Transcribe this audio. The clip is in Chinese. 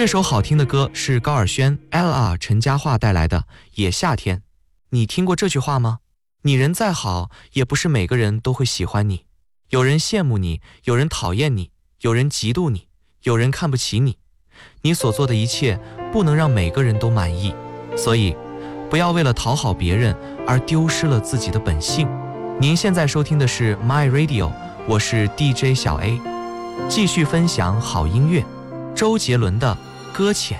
这首好听的歌是高尔宣 Ella 陈嘉桦带来的《野夏天》。你听过这句话吗？你人再好，也不是每个人都会喜欢你。有人羡慕你，有人讨厌你，有人嫉妒你，有人看不起你。你所做的一切不能让每个人都满意，所以不要为了讨好别人而丢失了自己的本性。您现在收听的是 My Radio， 我是 DJ 小 A， 继续分享好音乐。周杰伦的《搁浅》。